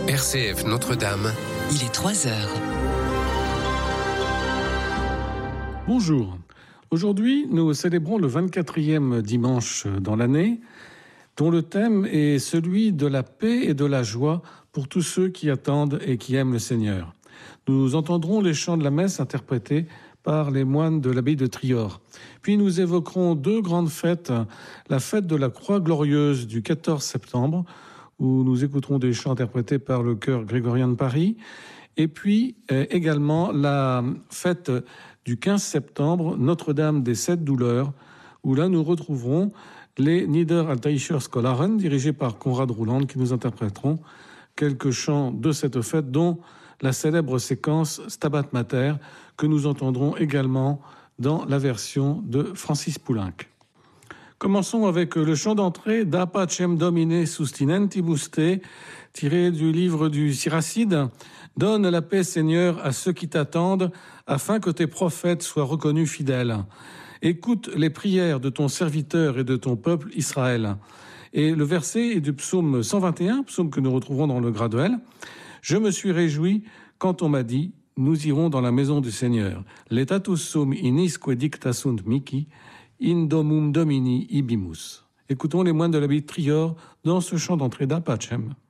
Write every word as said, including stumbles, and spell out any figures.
R C F Notre-Dame. Il est trois heures. Bonjour. Aujourd'hui, nous célébrons le vingt-quatrième dimanche dans l'année, dont le thème est celui de la paix et de la joie pour tous ceux qui attendent et qui aiment le Seigneur. Nous entendrons les chants de la messe interprétés par les moines de l'abbaye de Trior. Puis nous évoquerons deux grandes fêtes, la fête de la Croix Glorieuse du quatorze septembre, où nous écouterons des chants interprétés par le chœur grégorien de Paris, et puis euh, également la fête du quinze septembre, Notre-Dame des Sept Douleurs, où là nous retrouverons les Niederaltaischer Scholaren, dirigés par Konrad Rouland, qui nous interpréteront quelques chants de cette fête, dont la célèbre séquence Stabat Mater, que nous entendrons également dans la version de Francis Poulenc. Commençons avec le chant d'entrée Da Pacem Domine Sustinentibus Te, tiré du livre du Siracide. Donne la paix, Seigneur, à ceux qui t'attendent, afin que tes prophètes soient reconnus fidèles. Écoute les prières de ton serviteur et de ton peuple Israël. Et le verset est du psaume cent vingt et un, psaume que nous retrouverons dans le Graduel. Je me suis réjoui quand on m'a dit, nous irons dans la maison du Seigneur. Letatus sum inisque dictasunt mihi, in domum domini ibimus. Écoutons les moines de l'abbaye de Trior dans ce chant d'entrée d'A Pacem.